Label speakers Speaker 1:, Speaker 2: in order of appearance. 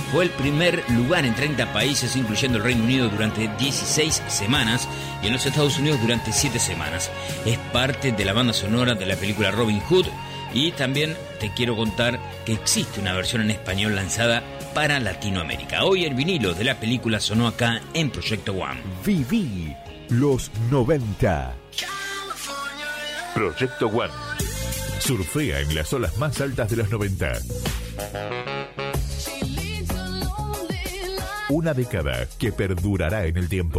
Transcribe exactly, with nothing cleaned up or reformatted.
Speaker 1: fue el primer lugar en treinta países, incluyendo el Reino Unido, durante dieciséis semanas y en los Estados Unidos durante siete semanas. Es parte de la banda sonora de la película Robin Hood. Y también te quiero contar que existe una versión en español lanzada para Latinoamérica. Hoy el vinilo de la película sonó acá en Proyecto One.
Speaker 2: Viví los noventa.
Speaker 3: Proyecto One. Surfea en las olas más altas de los noventa. Una década que perdurará en el tiempo.